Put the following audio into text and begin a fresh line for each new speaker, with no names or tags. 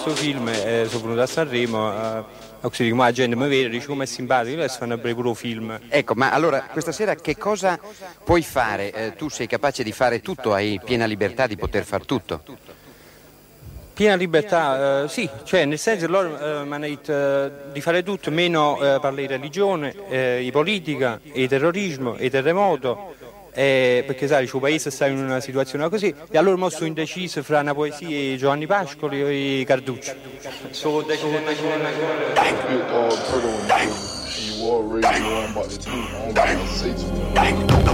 questo film, sono venuto a Sanremo, così come la gente mi vede, dice come è simpatico, adesso fanno pure film.
Ecco, ma allora questa sera che cosa puoi fare? Tu sei capace di fare tutto, hai piena libertà di poter far tutto.
Piena libertà, sì, cioè nel senso loro mi hanno detto di fare tutto, meno parlare di religione, di politica, di terrorismo, di terremoto, perché sai, il paese sta in una situazione così, e allora mo sono indeciso fra una poesia di Giovanni Pascoli e Carducci.
Thank you, Prego. You already know I'm about to do. I don't gotta say too much.